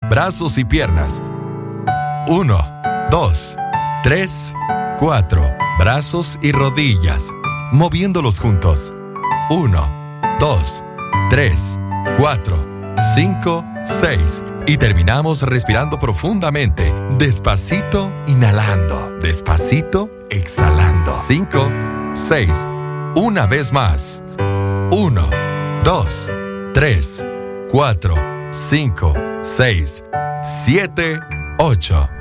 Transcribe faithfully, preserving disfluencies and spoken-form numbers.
brazos y piernas. Uno, dos, tres, cuatro, brazos y rodillas, moviéndolos juntos. Uno, dos, tres, cuatro, cinco, seis. Y terminamos respirando profundamente, despacito, inhalando, despacito, exhalando. Cinco, seis. Una vez más. Uno, dos, tres, cuatro, cinco, seis, siete, ocho.